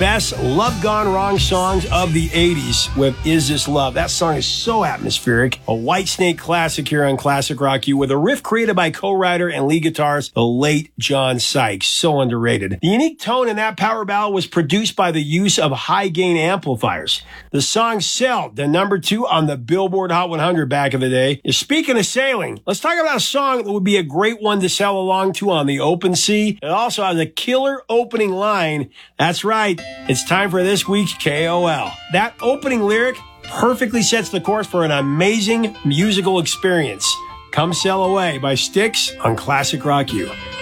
best Love Gone Wrong songs of the 80s with Is This Love. That song is so atmospheric. A Whitesnake classic here on Classic Rock U with a riff created by co-writer and lead guitarist, the late John Sykes. So underrated. The unique tone in that power ballad was produced by the use of high-gain amplifiers. The song sailed to number 2 on the Billboard Hot 100 back in the day. Speaking of sailing, let's talk about a song that would be a great one to sail along to on the open sea. It also has a killer opening line. That's right. It's time for this week's KOL. That opening lyric perfectly sets the course for an amazing musical experience. Come Sail Away by Styx on Classic Rock U.